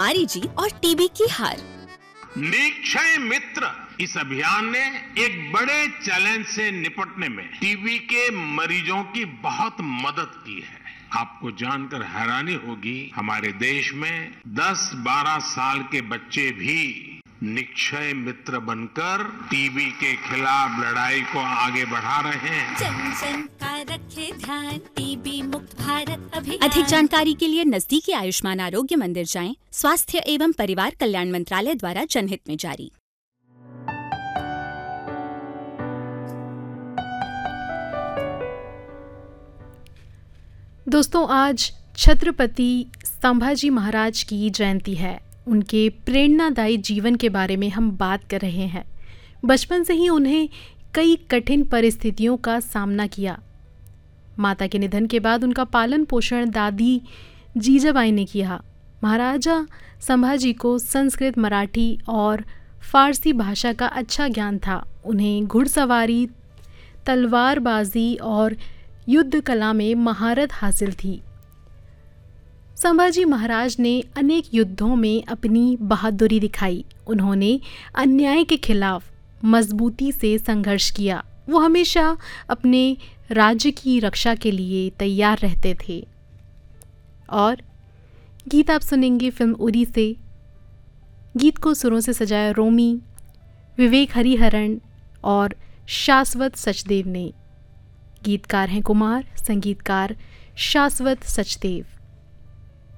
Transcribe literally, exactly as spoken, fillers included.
बीमारी जीत और टीबी की हार। निक्षय मित्र इस अभियान ने एक बड़े चैलेंज से निपटने में टीबी के मरीजों की बहुत मदद की है। आपको जानकर हैरानी होगी, हमारे देश में दस बारह साल के बच्चे भी निक्षय मित्र बनकर टीबी के खिलाफ लड़ाई को आगे बढ़ा रहे हैं। जन जन का रखे ध्यान, टीबी मुक्त भारत अभियान। अधिक जानकारी के लिए नजदीकी आयुष्मान आरोग्य मंदिर जाएं। स्वास्थ्य एवं परिवार कल्याण मंत्रालय द्वारा जनहित में जारी। दोस्तों, आज छत्रपति संभाजी महाराज की जयंती है। उनके प्रेरणादायी जीवन के बारे में हम बात कर रहे हैं। बचपन से ही उन्हें कई कठिन परिस्थितियों का सामना किया। माता के निधन के बाद उनका पालन पोषण दादी जीजाबाई ने किया। महाराजा संभाजी को संस्कृत, मराठी और फारसी भाषा का अच्छा ज्ञान था। उन्हें घुड़सवारी, तलवारबाजी और युद्ध कला में महारत हासिल थी। संभाजी महाराज ने अनेक युद्धों में अपनी बहादुरी दिखाई। उन्होंने अन्याय के खिलाफ मजबूती से संघर्ष किया। वो हमेशा अपने राज्य की रक्षा के लिए तैयार रहते थे। और गीत आप सुनेंगे फिल्म उरी से। गीत को सुरों से सजाया रोमी, विवेक हरिहरन और शाश्वत सचदेव ने। गीतकार हैं कुमार, संगीतकार शाश्वत सचदेव।